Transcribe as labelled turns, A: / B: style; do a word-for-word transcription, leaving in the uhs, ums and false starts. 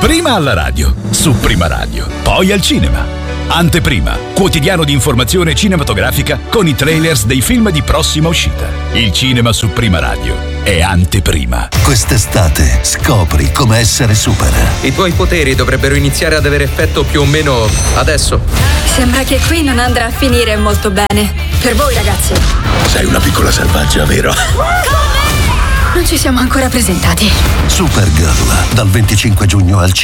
A: Prima alla radio, su Prima Radio, poi al cinema. Anteprima, quotidiano di informazione cinematografica con i trailers dei film di prossima uscita. Il cinema su Prima Radio è Anteprima.
B: Quest'estate scopri come essere super.
C: I tuoi poteri dovrebbero iniziare ad avere effetto più o meno adesso.
D: Sembra che qui non andrà a finire molto bene. Per voi, ragazzi.
E: Sei una piccola selvaggia, vero?
D: Non ci siamo ancora presentati.
B: Supergirl, dal venticinque giugno al cinema.